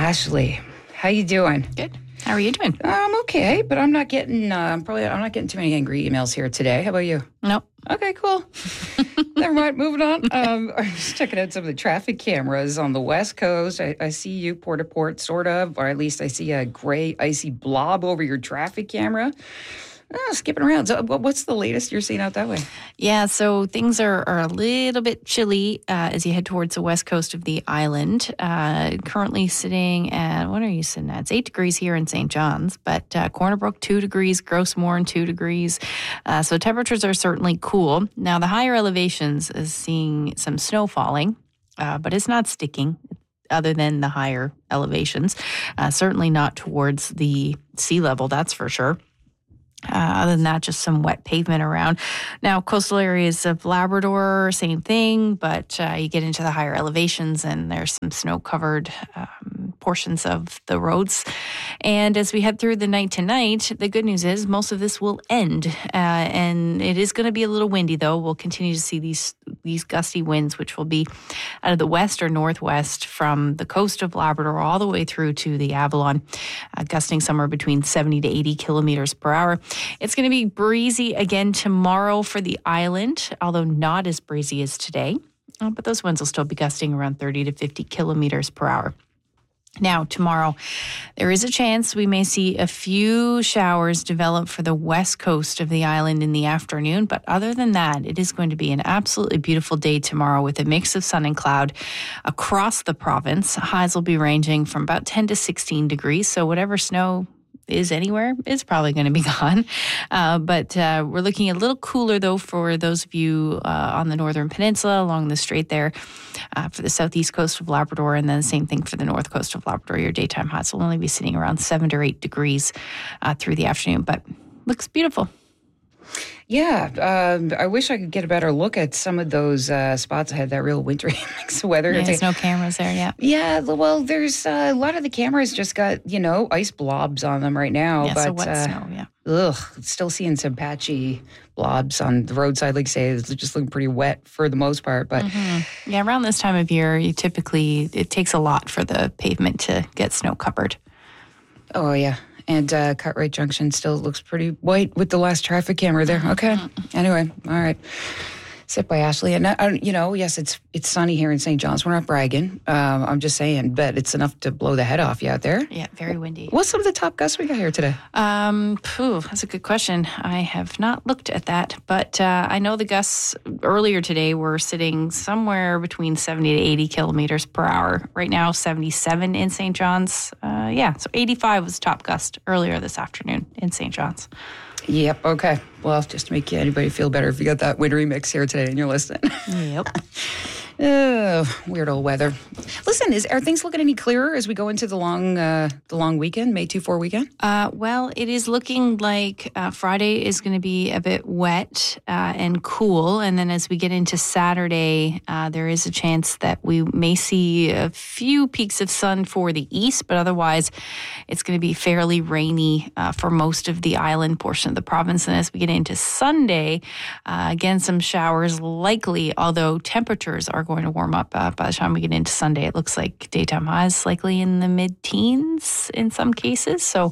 Ashley, how you doing? Good. How are you doing? I'm okay, but I'm not getting. I'm not getting too many angry emails here today. How about you? Nope. Okay, cool. Never mind. Moving on. I'm just checking out some of the traffic cameras on the West Coast. I see you port to port, sort of, or at least I see a gray, icy blob over your traffic camera. Skipping around. So what's the latest you're seeing out that way? Yeah, so things are a little bit chilly as you head towards the west coast of the island. Currently sitting at, what are you sitting at? It's 8 degrees here in St. John's, but Corner Brook 2 degrees, Gross Morin 2 degrees. So temperatures are certainly cool. Now the higher elevations is seeing some snow falling, but it's not sticking other than the higher elevations. Certainly not towards the sea level, that's for sure. Other than that, just some wet pavement around. Now, coastal areas of Labrador, same thing, but you get into the higher elevations and there's some snow-covered portions of the roads. And as we head through the night tonight, the good news is most of this will end. And it is going to be a little windy, though. We'll continue to see these gusty winds, which will be out of the west or northwest from the coast of Labrador all the way through to the Avalon, gusting somewhere between 70 to 80 kilometers per hour. It's going to be breezy again tomorrow for the island, although not as breezy as today. But those winds will still be gusting around 30 to 50 kilometers per hour. Now, tomorrow, there is a chance we may see a few showers develop for the west coast of the island in the afternoon. But other than that, it is going to be an absolutely beautiful day tomorrow with a mix of sun and cloud across the province. Highs will be ranging from about 10 to 16 degrees. So whatever snow is anywhere is probably going to be gone. But we're looking a little cooler, though, for those of you on the northern peninsula along the strait there for the southeast coast of Labrador, and then the same thing for the north coast of Labrador. Your daytime highs will only be sitting around 7 to 8 degrees through the afternoon, but looks beautiful. Yeah, I wish I could get a better look at some of those spots that had that real wintry mix of weather. Yeah, there's no cameras there yet. Yeah, well, there's a lot of the cameras just got, ice blobs on them right now. Yeah, but, so wet snow, yeah. Still seeing some patchy blobs on the roadside. Like I say, it's just looking pretty wet for the most part. But Yeah, around this time of year, it takes a lot for the pavement to get snow covered. Oh, yeah. And Cartwright Junction still looks pretty white with the last traffic camera there. Okay. Anyway, all right. Sit by Ashley. And, yes, it's sunny here in St. John's. We're not bragging. I'm just saying, but it's enough to blow the head off you out there. Yeah, very windy. What's some of the top gusts we got here today? That's a good question. I have not looked at that, but I know the gusts earlier today were sitting somewhere between 70 to 80 kilometers per hour. Right now, 77 in St. John's. So 85 was top gust earlier this afternoon in St. John's. Yep. Okay. Well, just to make anybody feel better, if you got that wintry mix here today and you're listening. Yep. Weird old weather. Listen, are things looking any clearer as we go into the long weekend, May 2-4 weekend? Well, it is looking like Friday is going to be a bit wet and cool. And then as we get into Saturday, there is a chance that we may see a few peaks of sun for the east, but otherwise it's going to be fairly rainy for most of the island portion of the province. And as we get into Sunday, again, some showers likely, although temperatures are going to warm up by the time we get into Sunday. It looks like daytime highs likely in the mid-teens in some cases. So,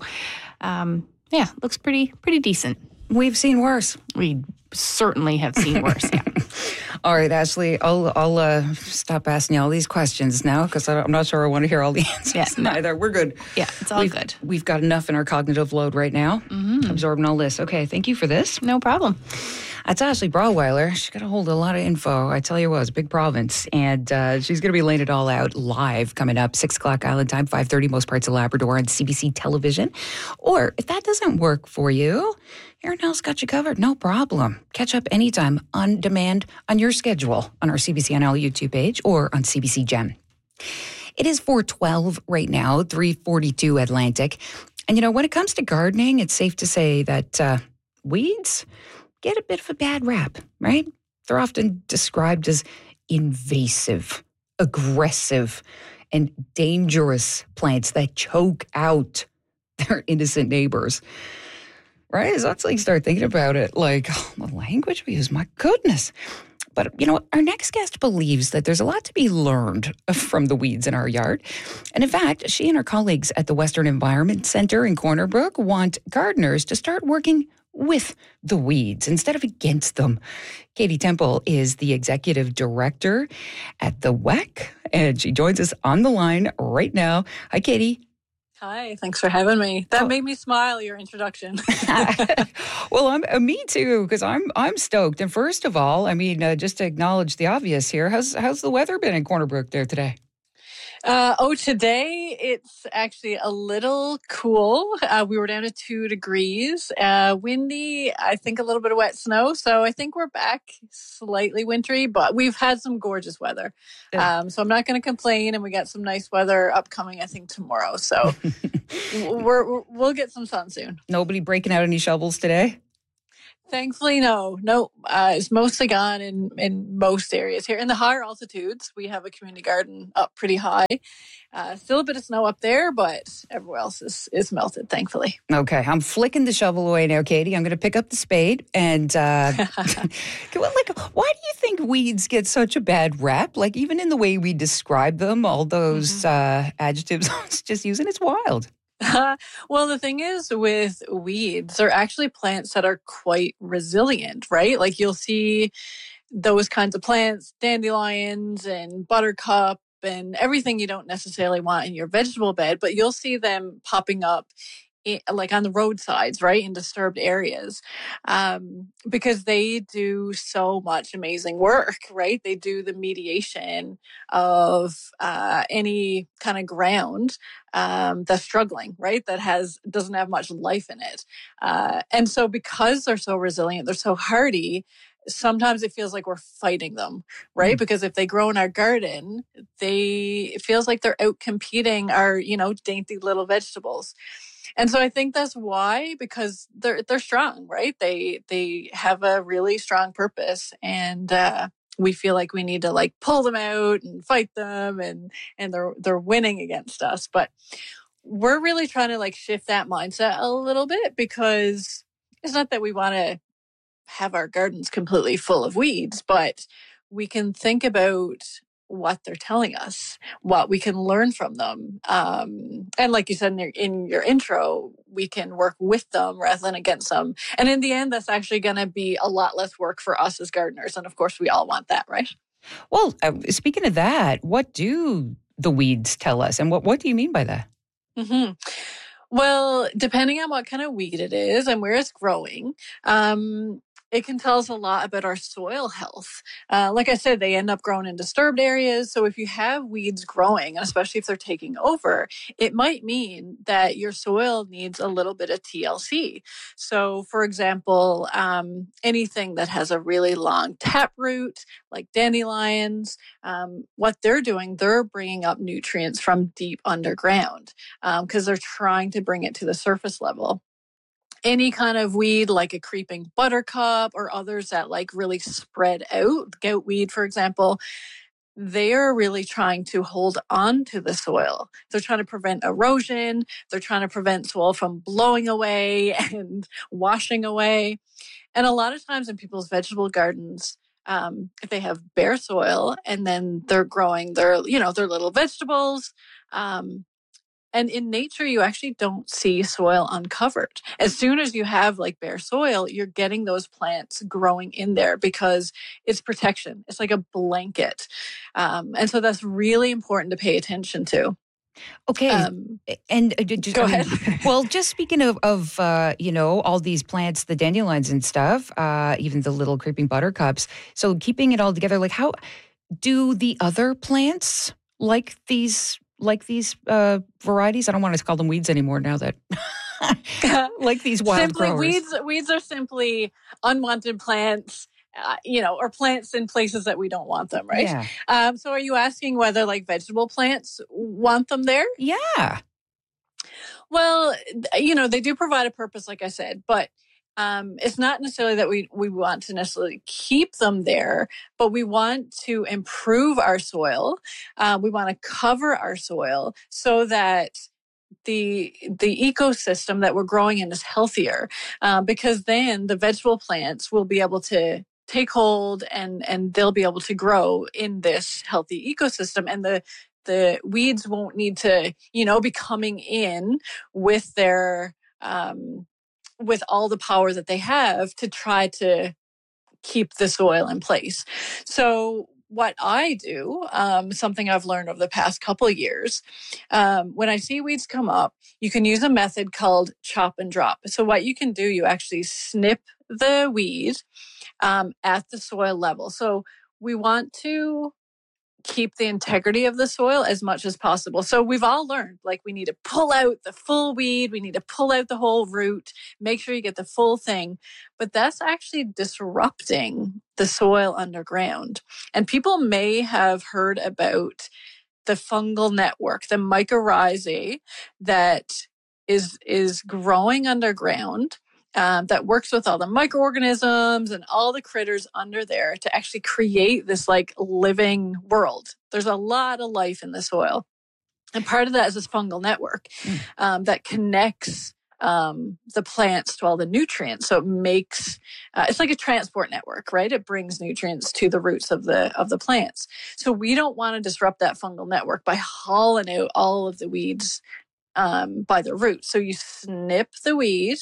looks pretty decent. We've seen worse. We certainly have seen worse, yeah. All right, Ashley, I'll stop asking you all these questions now because I'm not sure I want to hear all the answers either. We're good. Yeah, it's all good. We've got enough in our cognitive load right now, absorbing all this. Okay, thank you for this. No problem. That's Ashley Broadweiler. She got a hold of a lot of info. I tell you what, it's a big province. And she's going to be laying it all out live coming up, 6 o'clock Island time, 5:30, most parts of Labrador on CBC television. Or if that doesn't work for you, Aaron Hill's got you covered. No problem. Catch up anytime on demand on your schedule on our CBCNL YouTube page or on CBC Gem. It is 4:12 right now, 3:42 Atlantic. And, when it comes to gardening, it's safe to say that weeds get a bit of a bad rap, right? They're often described as invasive, aggressive, and dangerous plants that choke out their innocent neighbors. Right? So that's like start thinking about it, like the language we use, my goodness. But, our next guest believes that there's a lot to be learned from the weeds in our yard. And in fact, she and her colleagues at the Western Environment Center in Corner Brook want gardeners to start working with the weeds instead of against them. Katie Temple is the executive director at the WEC, and she joins us on the line right now. Hi, Katie. Hi, thanks for having me. That made me smile, your introduction. Well, me too, because I'm stoked. And first of all, just to acknowledge the obvious here, how's the weather been in Corner Brook there today? Today it's actually a little cool. We were down to 2 degrees, windy, I think a little bit of wet snow. So I think we're back slightly wintry, but we've had some gorgeous weather. So I'm not going to complain. And we got some nice weather upcoming, I think, tomorrow. So we'll get some sun soon. Nobody breaking out any shovels today? Thankfully, no. It's mostly gone in most areas here. In the higher altitudes, we have a community garden up pretty high. Still a bit of snow up there, but everywhere else is melted, thankfully. Okay, I'm flicking the shovel away now, Katie. I'm going to pick up the spade. And why do you think weeds get such a bad rap? Like, even in the way we describe them, all those adjectives I was just using, it's wild. Well, the thing is with weeds, they're actually plants that are quite resilient, right? Like you'll see those kinds of plants, dandelions and buttercup and everything you don't necessarily want in your vegetable bed, but you'll see them popping up like on the roadsides, right, in disturbed areas, because they do so much amazing work, right? They do the mediation of any kind of ground that's struggling, right? That doesn't have much life in it, and so because they're so resilient, they're so hardy. Sometimes it feels like we're fighting them, right? Because if they grow in our garden, it feels like they're out competing our, dainty little vegetables. And so I think that's why, because they're strong, right? They have a really strong purpose, and we feel like we need to like pull them out and fight them, and they're winning against us. But we're really trying to like shift that mindset a little bit, because it's not that we want to have our gardens completely full of weeds, but we can think about what they're telling us, what we can learn from them. And like you said in your intro, we can work with them rather than against them. And in the end, that's actually going to be a lot less work for us as gardeners. And of course, we all want that, right? Well, speaking of that, what do the weeds tell us? And what do you mean by that? Mm-hmm. Well, depending on what kind of weed it is and where it's growing, it can tell us a lot about our soil health. Like I said, they end up growing in disturbed areas. So if you have weeds growing, and especially if they're taking over, it might mean that your soil needs a little bit of TLC. So for example, anything that has a really long taproot, like dandelions, what they're doing, they're bringing up nutrients from deep underground because they're trying to bring it to the surface level. Any kind of weed like a creeping buttercup or others that like really spread out, goutweed, for example, they're really trying to hold on to the soil. They're trying to prevent erosion. They're trying to prevent soil from blowing away and washing away. And a lot of times in people's vegetable gardens, if they have bare soil and then they're growing their little vegetables, and in nature, you actually don't see soil uncovered. As soon as you have like bare soil, you're getting those plants growing in there because it's protection. It's like a blanket. And so that's really important to pay attention to. Okay. And just, go ahead. Well, just speaking of all these plants, the dandelions and stuff, even the little creeping buttercups. So keeping it all together, like how do the other plants like these varieties? I don't want to call them weeds anymore now that like these wild growers. Weeds are simply unwanted plants, or plants in places that we don't want them, right? Yeah. So are you asking whether like vegetable plants want them there? Yeah. Well, they do provide a purpose, like I said, but it's not necessarily that we want to necessarily keep them there, but we want to improve our soil. We want to cover our soil so that the ecosystem that we're growing in is healthier, because then the vegetable plants will be able to take hold, and they'll be able to grow in this healthy ecosystem. And the weeds won't need to, be coming in with their with all the power that they have to try to keep the soil in place. So what I do, something I've learned over the past couple of years, when I see weeds come up, you can use a method called chop and drop. So what you can do, you actually snip the weed at the soil level. So we want to keep the integrity of the soil as much as possible. So we've all learned, like, we need to pull out the full weed, we need to pull out the whole root, make sure you get the full thing. But that's actually disrupting the soil underground. And people may have heard about the fungal network, the mycorrhizae that is growing underground, that works with all the microorganisms and all the critters under there to actually create this like living world. There's a lot of life in the soil. And part of that is this fungal network that connects the plants to all the nutrients. So it makes, it's like a transport network, right? It brings nutrients to the roots of the plants. So we don't want to disrupt that fungal network by hauling out all of the weeds by the roots. So you snip the weed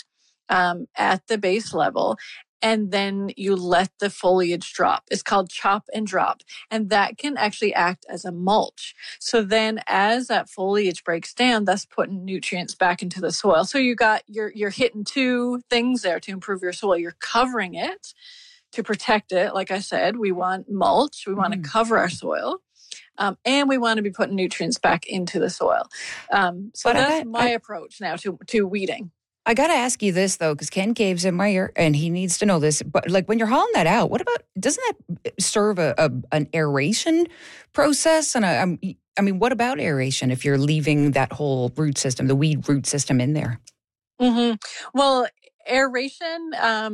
at the base level, and then you let the foliage drop. It's called chop and drop. And that can actually act as a mulch. So then as that foliage breaks down, that's putting nutrients back into the soil. So you're hitting two things there to improve your soil. You're covering it to protect it. Like I said, we want mulch. We want to cover our soil. And we want to be putting nutrients back into the soil. So that's my approach now to weeding. I got to ask you this, though, because Ken Cave's in my ear, and he needs to know this. But like when you're hauling that out, what about, doesn't that serve an aeration process? And I mean, what about aeration if you're leaving that whole root system, the weed root system in there? Mm-hmm. Well, aeration,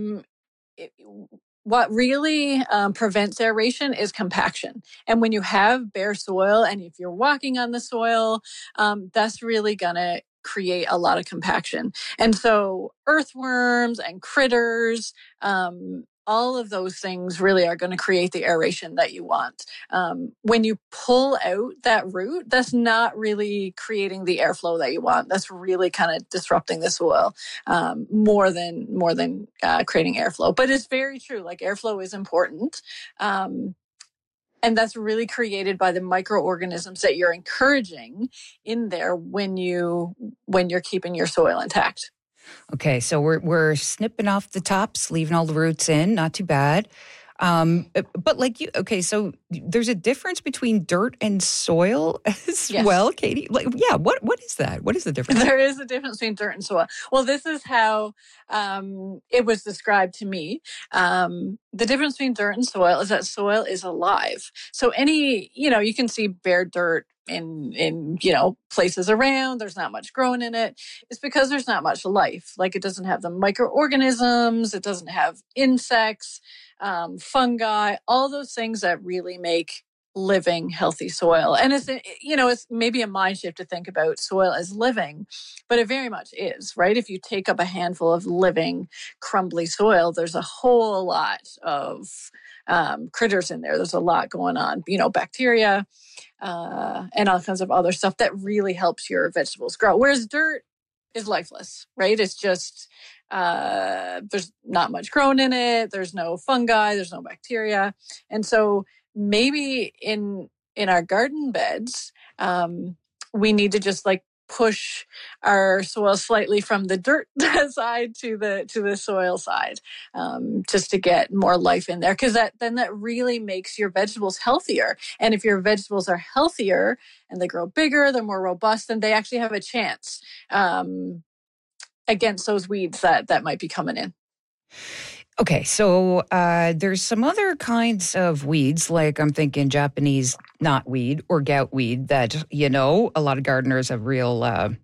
what really prevents aeration is compaction. And when you have bare soil, and if you're walking on the soil, that's really going to create a lot of compaction. And so earthworms and critters, all of those things really are going to create the aeration that you want. When you pull out that root, that's not really creating the airflow that you want. That's really kind of disrupting the soil more than creating airflow. But it's very true. Like, airflow is important. And that's really created by the microorganisms that you're encouraging in there when you're keeping your soil intact. Okay, so we're snipping off the tops, leaving all the roots in. Not too bad. But like you, okay, so there's a difference between dirt and soil as well, Katie. Like, yeah, what is that? What is the difference? There is a difference between dirt and soil. Well, this is how it was described to me. The difference between dirt and soil is that soil is alive. So you can see bare dirt in places around. There's not much growing in it. It's because there's not much life. Like, it doesn't have the microorganisms. It doesn't have insects, fungi, all those things that really make living, healthy soil. And it's maybe a mind shift to think about soil as living, but it very much is, right? If you take up a handful of living, crumbly soil, there's a whole lot of critters in there. There's a lot going on, bacteria, and all kinds of other stuff that really helps your vegetables grow. Whereas dirt is lifeless, right? It's just, there's not much growing in it. There's no fungi, there's no bacteria. And so maybe in our garden beds, we need to just like push our soil slightly from the dirt side to the soil side, just to get more life in there. Because that really makes your vegetables healthier. And if your vegetables are healthier and they grow bigger, they're more robust, then they actually have a chance against those weeds that might be coming in. Okay, so there's some other kinds of weeds, like I'm thinking Japanese knotweed or goutweed that, a lot of gardeners have real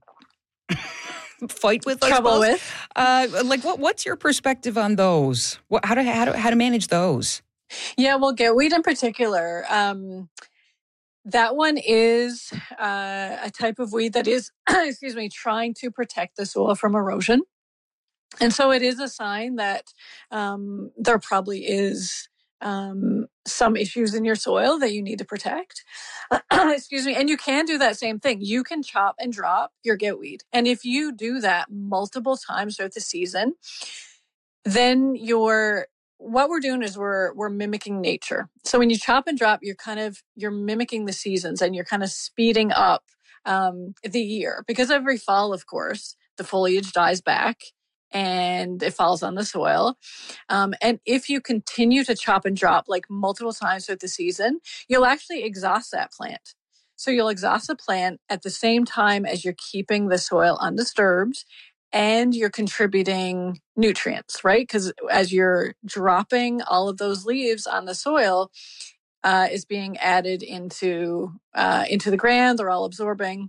fight with. Trouble with. Like, what's your perspective on those? How to manage those? Yeah, well, goutweed in particular, that one is a type of weed that is, trying to protect the soil from erosion. And so it is a sign that there probably is some issues in your soil that you need to protect. Excuse me. And you can do that same thing. You can chop and drop your goatweed. And if you do that multiple times throughout the season, then what we're doing is we're mimicking nature. So when you chop and drop, you're mimicking the seasons, and you're kind of speeding up the year, because every fall, of course, the foliage dies back and it falls on the soil. And if you continue to chop and drop like multiple times throughout the season, you'll actually exhaust that plant. So you'll exhaust the plant at the same time as you're keeping the soil undisturbed, and you're contributing nutrients, right? Because as you're dropping all of those leaves on the soil, is being added into the ground. They're all absorbing.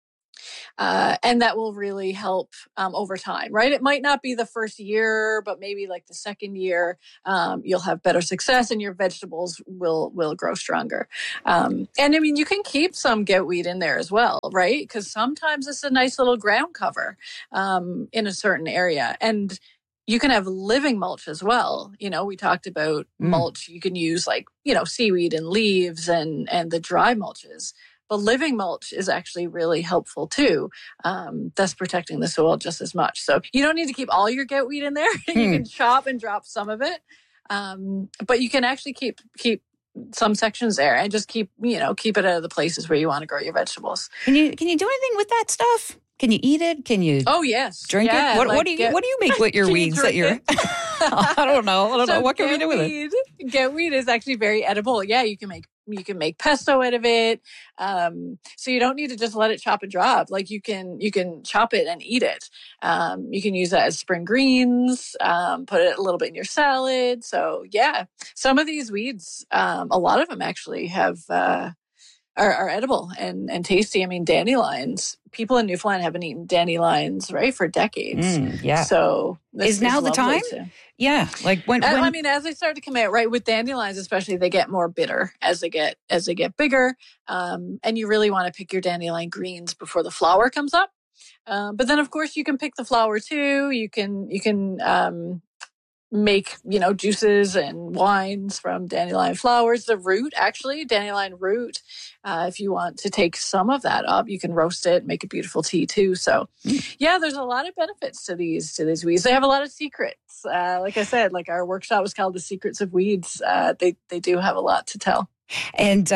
And that will really help over time, right? It might not be the first year, but maybe like the second year, you'll have better success, and your vegetables will grow stronger. And I mean, you can keep some goatweed in there as well, right? Because sometimes it's a nice little ground cover in a certain area. And you can have living mulch as well. We talked about mulch. You can use seaweed and leaves and the dry mulches. But living mulch is actually really helpful too. That's protecting the soil just as much. So you don't need to keep all your goatweed in there. You can chop and drop some of it. But you can actually keep some sections there, and just keep it out of the places where you want to grow your vegetables. Can you do anything with that stuff? Can you eat it? Can you? Oh yes, drink it. What do you make with your weeds that you're? I don't know. So what can we do with it? Goatweed is actually very edible. Yeah, you can make pesto out of it. So you don't need to just let it chop and drop. Like you can chop it and eat it. You can use that as spring greens. Put it a little bit in your salad. So yeah, some of these weeds, a lot of them actually have. Are edible and tasty. I mean, dandelions. People in Newfoundland haven't eaten dandelions, right, for decades. Yeah. So is now the time? Yeah. Like when I mean, as they start to come out, right, with dandelions especially, they get more bitter as they get bigger. And you really want to pick your dandelion greens before the flower comes up. But then, of course, you can pick the flower too. You can make juices and wines from dandelion flowers. The root, actually, dandelion root, if you want to take some of that up, you can roast it, make a beautiful tea too. So yeah, there's a lot of benefits to these weeds. They have a lot of secrets. Like I said, like our workshop was called The Secrets of Weeds. They do have a lot to tell. And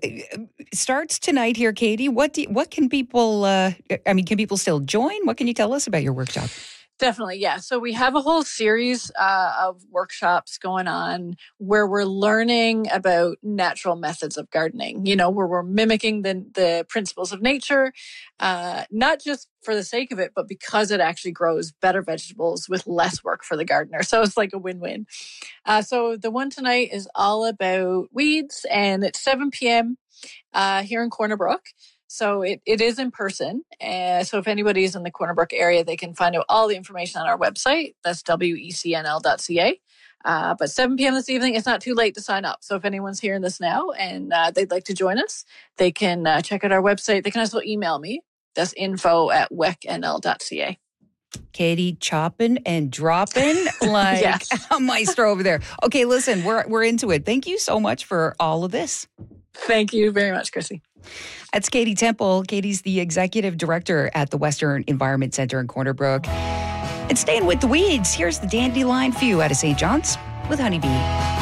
starts tonight here, Katie. What can people can people still join? What can you tell us about your workshop? Definitely, yeah. So we have a whole series of workshops going on where we're learning about natural methods of gardening, where we're mimicking the principles of nature, not just for the sake of it, but because it actually grows better vegetables with less work for the gardener. So it's like a win-win. So the one tonight is all about weeds, and it's 7 p.m. Here in Corner Brook. So it is in person. So if anybody is in the Corner Brook area, they can find out all the information on our website. That's wecnl.ca. But 7 p.m. this evening, it's not too late to sign up. So if anyone's hearing this now and they'd like to join us, they can check out our website. They can also email me. That's info@wecnl.ca. Katie chopping and dropping like a maestro over there. Okay, listen, we're into it. Thank you so much for all of this. Thank you very much, Chrissy. That's Katie Temple. Katie's the executive director at the Western Environment Center in Corner Brook. And staying with the weeds, here's the dandelion for you out of St. John's with Honeybee.